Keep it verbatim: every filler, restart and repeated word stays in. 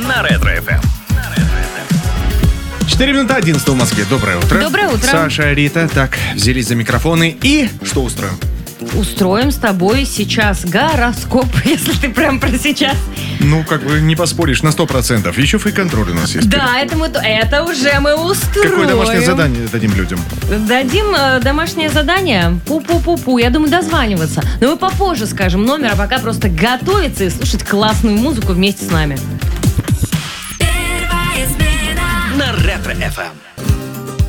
на Ретро-эф эм. четыре минуты одиннадцатого в Москве. Доброе утро. Доброе утро. Саша, Рита. Так, взялись за микрофоны и что устроим? Устроим с тобой сейчас гороскоп, если ты прям про сейчас. Ну, как бы не поспоришь на сто процентов. Еще фейк-контроль у нас есть. Да, это, мы, это уже мы устроим. Какое домашнее задание дадим людям? Дадим э, домашнее задание? Пу-пу-пу-пу. Я думаю, дозваниваться. Но мы попозже скажем номер, а пока просто готовиться и слушать классную музыку вместе с нами. На Ретро-эф эм.